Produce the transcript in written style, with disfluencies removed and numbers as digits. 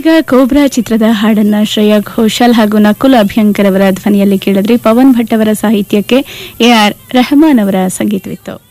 ಇದೀಗ ಕೋಬ್ರಾ ಚಿತ್ರದ ಹಾಡನ್ನ ಶ್ರೇಯಾ ಘೋಷಾಲ್ ಹಾಗೂ ನಕುಲ್ ಅಭ್ಯಂಕರ್ ಅವರ ಧ್ವನಿಯಲ್ಲಿ ಕೇಳಿದ್ರಿ. ಪವನ್ ಭಟ್ ಅವರ ಸಾಹಿತ್ಯಕ್ಕೆ AR ರೆಹಮಾನ್ ಅವರ ಸಂಗೀತವಿತ್ತು.